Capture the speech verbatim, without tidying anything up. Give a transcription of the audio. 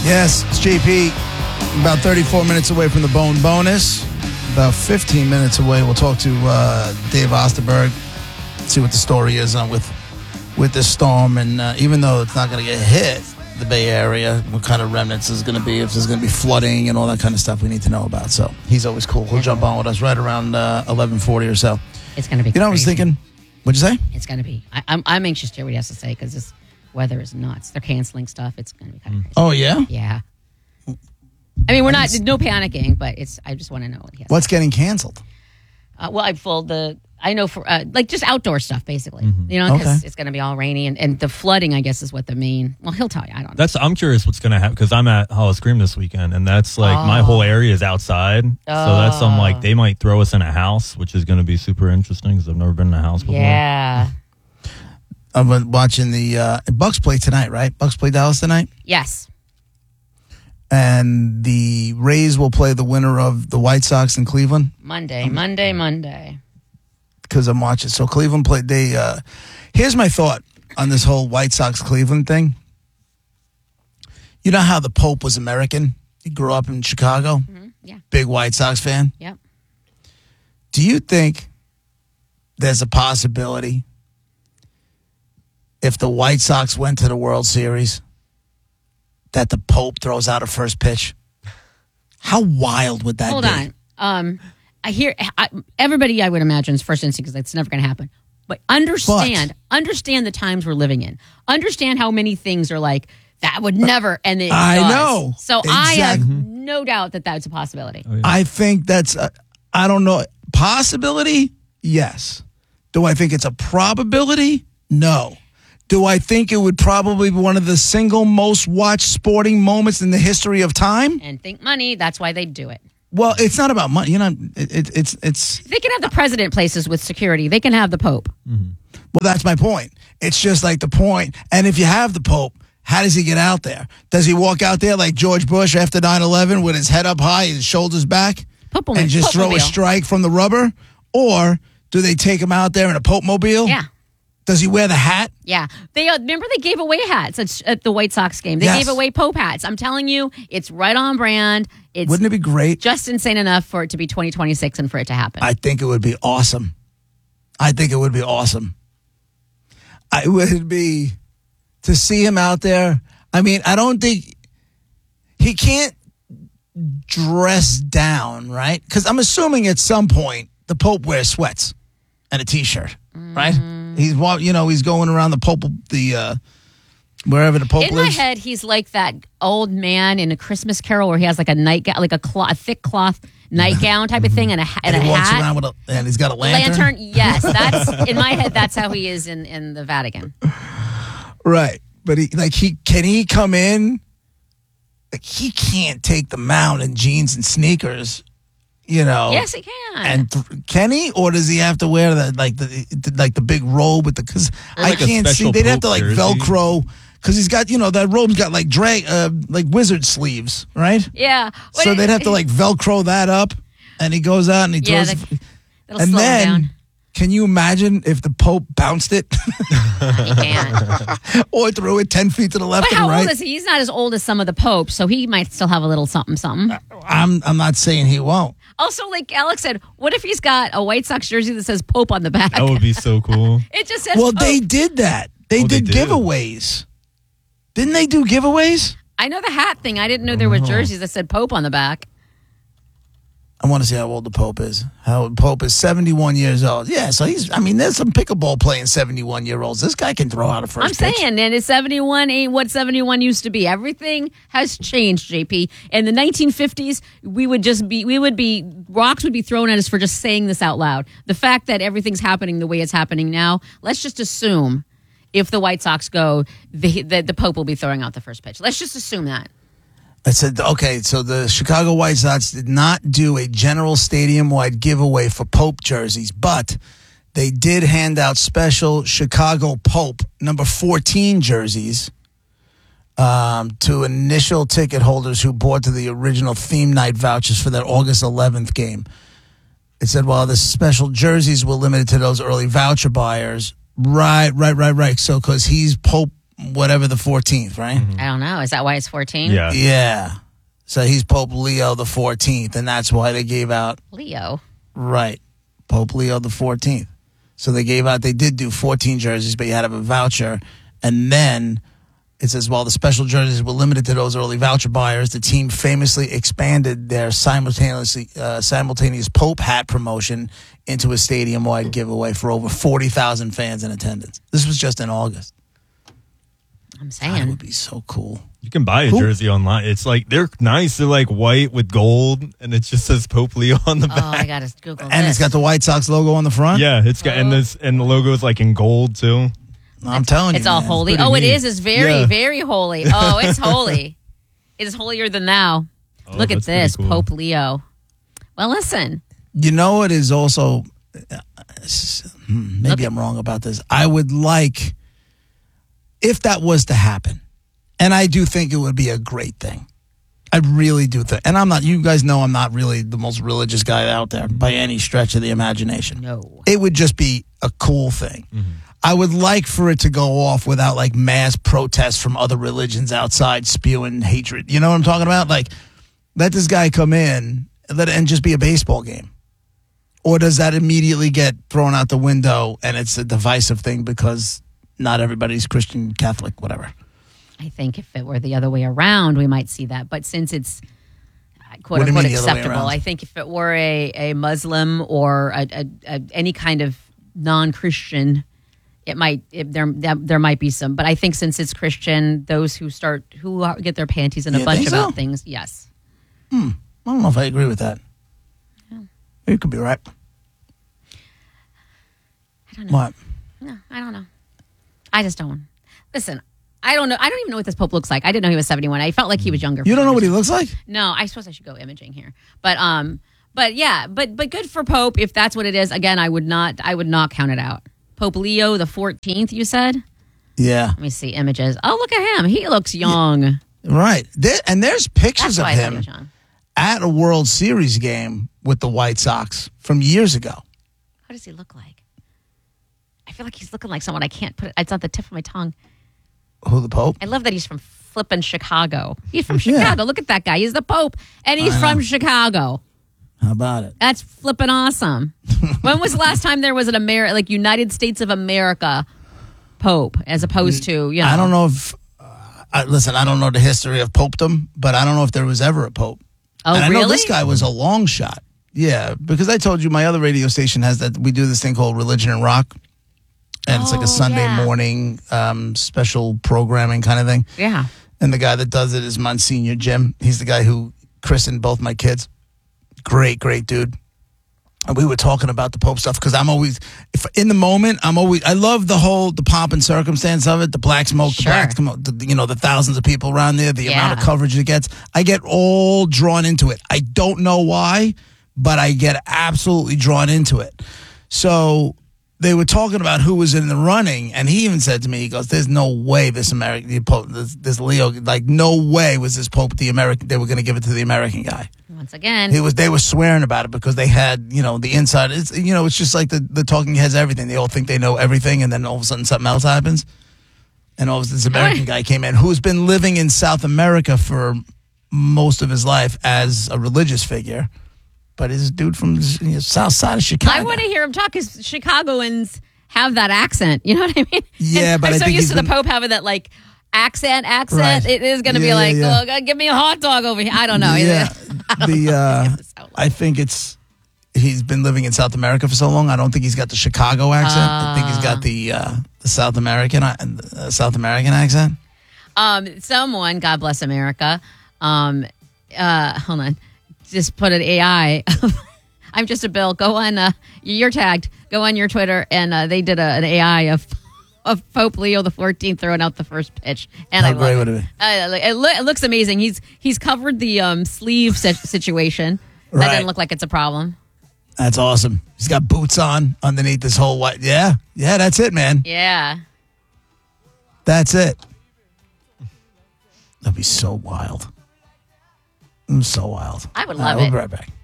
Yes, it's J P. About thirty-four minutes away from the Bone Bonus. About fifteen minutes away, we'll talk to uh, Dave Osterberg, see what the story is on with with this storm. And uh, even though it's not going to get hit, the Bay Area, what kind of remnants is going to be, if there's going to be flooding and all that kind of stuff we need to know about. So he's always cool. He'll jump on with us right around uh, eleven forty or so. It's going to be You know, I was crazy. thinking, what'd you say? It's going to be. I, I'm, I'm anxious to hear what he has to say because this weather is nuts. They're canceling stuff. It's going to be kind of crazy. Oh, yeah? Yeah. I mean, we're not, no panicking, but it's, I just want to know what he has. What's getting canceled? Uh, well, I full the, I know for, uh, like just outdoor stuff, basically. Mm-hmm. You know, because Okay. it's going to be all rainy and, and the flooding, I guess, is what the main, well, he'll tell you. I don't know. That's I'm curious what's going to happen because I'm at Hollow Scream this weekend, and that's like Oh. my whole area is outside. So that's I'm like they might throw us in a house, which is going to be super interesting because I've never been in a house before. Yeah. I've been watching the uh, Bucks play tonight, right? Bucks play Dallas tonight? Yes. And the Rays will play the winner of the White Sox in Cleveland. Monday, Monday, Monday. Because I'm watching. So Cleveland played. They. Uh, here's my thought on this whole White Sox Cleveland thing. You know how the Pope was American? He grew up in Chicago. Mm-hmm. Yeah. Big White Sox fan. Yep. Do you think there's a possibility if the White Sox went to the World Series that the Pope throws out a first pitch? How wild would that Hold be? on. Um, I hear I, everybody. I would imagine is first instinct because it's never going to happen. But understand, But- understand the times we're living in. Understand how many things are like that would never, and it I does. know. So I have Exactly. no doubt that that's a possibility. Oh, yeah. I think that's, a, I don't know, possibility? Yes. Do I think it's a probability? No. Do I think it would probably be one of the single most watched sporting moments in the history of time? And think money. That's why they do it. Well, it's not about money. You know, it, it, it's it's. They can have the president places with security. They can have the Pope. Well, that's my point. It's just like the point. And if you have the Pope, how does he get out there? Does he walk out there like George Bush after nine eleven with his head up high, his shoulders back, Pope and just throw a Pope-mobile. strike from the rubber? Or do they take him out there in a Pope mobile? Yeah. Does he wear the hat? Yeah. They uh, remember they gave away hats at, at the White Sox game. They Yes. gave away Pope hats. I'm telling you, it's right on brand. It's Wouldn't it be great? just insane enough for it to be twenty twenty-six and for it to happen. I think it would be awesome. I think it would be awesome. I would be to see him out there. I mean, I don't think he can't dress down, right? Because I'm assuming at some point the Pope wears sweats and a t-shirt, right? He's wa- you know he's going around the Pope, the uh, wherever the Pope In my lives. head, he's like that old man in A Christmas Carol where he has like a nightgown, like a, cloth, a thick cloth nightgown type of thing, and a, ha- and and a he walks hat. around with a and he's got a lantern. Lantern, yes, that's in my head. That's how he is in, in the Vatican. Right. But he like he can he come in like he can't take the mound in jeans and sneakers, you know. Yes, he can. And th- can he, or does he have to wear the like the, the like the big robe with the? Because I like a can't see. special They'd have to Pope like jersey. Velcro because he's got you know that robe's got like drag uh, like wizard sleeves, right? yeah. So What- they'd have to like Velcro that up, and he goes out and he Yeah, throws. that- It'll and slow then, him down. can you imagine if the Pope bounced it He can. or threw it ten feet to the left But and how right? old is he? He's not as old as some of the popes, so he might still have a little something, something. I'm I'm not saying he won't. Also, like Alex said, what if he's got a White Sox jersey that says Pope on the back? That would be so cool. It just says Well, Pope. they did that. They Oh, they did did? giveaways. Didn't they do giveaways? I know the hat thing. I didn't know there were jerseys that said Pope on the back. I want to see how old the Pope is. How old Pope is seventy-one years old. Yeah, so he's, I mean, there's some pickleball playing seventy-one-year-olds. This guy can throw out a first I'm pitch. saying, and it's seventy-one ain't what seventy-one used to be. Everything has changed, J P. In the nineteen fifties, we would just be, we would be, rocks would be thrown at us for just saying this out loud. The fact that everything's happening the way it's happening now, let's just assume if the White Sox go, the, the, the Pope will be throwing out the first pitch. Let's just assume that. I said, okay, so the Chicago White Sox did not do a general stadium-wide giveaway for Pope jerseys, but they did hand out special Chicago Pope number fourteen jerseys um, to initial ticket holders who bought to the original theme night vouchers for their August eleventh game. It said, well, the special jerseys were limited to those early voucher buyers. Right, right, right, right. So because he's Pope whatever the fourteenth, right? I don't know. Is that why it's fourteen? Yeah. Yeah. So he's Pope Leo the fourteenth, and that's why they gave out, Leo. right, Pope Leo the fourteenth. So they gave out, they did do fourteen jerseys, but you had to have a voucher. And then it says, while the special jerseys were limited to those early voucher buyers, the team famously expanded their simultaneously uh, simultaneous Pope hat promotion into a stadium-wide giveaway for over forty thousand fans in attendance. This was just in August. I'm That saying. would be so cool. You can buy a Who- jersey online. It's like, they're nice. They're like white with gold, and it just says Pope Leo on the Oh, back. I got to Google And this. it's got the White Sox logo on the front. Yeah, it's got, and this, and the logo is like in gold too. I'm telling you, It's all man. holy. pretty Oh, it neat. is. It's very, Yeah. very holy. Oh, it's holy. It is holier than thou. Oh, Look at that's pretty this, cool. Pope Leo. Well, listen. You know, it is also, uh, hmm, maybe Look at- I'm wrong about this. I would like, if that was to happen, and I do think it would be a great thing. I really do think, and I'm not, you guys know I'm not really the most religious guy out there by any stretch of the imagination. No. It would just be a cool thing. I would like for it to go off without like mass protests from other religions outside spewing hatred. You know what I'm talking about? Like, let this guy come in and let it and just be a baseball game. Or does that immediately get thrown out the window and it's a divisive thing because not everybody's Christian, Catholic, whatever? I think if it were the other way around, we might see that. But since it's uh, quote What do you unquote mean the other way acceptable, around? I think if it were a, a Muslim or a, a, a, any kind of non-Christian, it might it, there that, there might be some. But I think since it's Christian, those who start who are, get their panties in a You bunch think about so? things, yes. I don't know if I agree with that. You could be right. I don't know. What? No, I don't know. I just don't. Listen, I don't know. I don't even know what this Pope looks like. I didn't know he was seventy-one. I felt like he was younger. You for don't know some what he reason. looks like? No, I suppose I should go imaging here. But um, but yeah, but but good for Pope if that's what it is. Again, I would not. I would not count it out. Pope Leo the fourteenth. You said. Yeah. Let me see images. Oh, look at him. He looks young. Right. There, and there's That's pictures of why I thought he him was young. at a World Series game with the White Sox from years ago. What does he look like? I feel like he's looking like someone I can't put. It, it's on the tip of my tongue. Who, the Pope? I love that he's from flippin' Chicago. He's from Yeah. Chicago. Look at that guy. He's the Pope, and he's from Chicago. How about it? That's flippin' awesome. When was the last time there was an Ameri- like United States of America Pope, as opposed to you know? I don't know if, uh, I, listen, I don't know the history of popedom, but I don't know if there was ever a Pope. Oh, and I really? know this guy was a long shot. Yeah, because I told you my other radio station has that, we do this thing called Religion and Rock. And it's like Oh, a Sunday yeah. morning um, special programming kind of thing. Yeah. And the guy that does it is Monsignor Jim. He's the guy who christened both my kids. Great, great dude. And we were talking about the Pope stuff because I'm always, if in the moment, I'm always, I love the whole, the pomp and circumstance of it, the black smoke, Sure. the black smoke, the, you know, the thousands of people around there, the amount of Yeah. coverage it gets. I get all drawn into it. I don't know why, but I get absolutely drawn into it. So they were talking about who was in the running, and he even said to me, he goes, "There's no way this American Pope, this, this Leo, like no way was this Pope the American. They were going to give it to the American guy. Once again, It was they were swearing about it because they had, you know, the inside. It's you know, it's just like the the talking heads, everything. They all think they know everything, and then all of a sudden something else happens, and all of a sudden this American guy came in who's been living in South America for most of his life as a religious figure. But he's a dude from the you know, south side of Chicago. I want to hear him talk because Chicagoans have that accent. You know what I mean? Yeah, And but I'm I so think used he's to the been- Pope having that like accent. Accent. Right. It is going to Yeah, be like, yeah, oh, God, give me a hot dog over here. I don't know. Yeah, I don't the know. uh, It's so loud. I think it's he's been living in South America for so long. I don't think he's got the Chicago accent. I think he's got the uh, the South American uh, uh, South American accent. Um, someone, God bless America. Um, uh, hold on, just put an A I. I'm just a Bill. Go on. Uh, you're tagged. Go on your Twitter, and uh, they did a, an A I of of Pope Leo the fourteenth throwing out the first pitch, and How I great love would it. it be? Uh, it, loo- it looks amazing. He's he's covered the um, sleeve si- situation. That Right. didn't look like it's a problem. That's awesome. He's got boots on underneath this whole white. Yeah, yeah, that's it, man. Yeah. That's it. That'd be so wild. Mm, So wild. I would All love right, it. We'll be right back.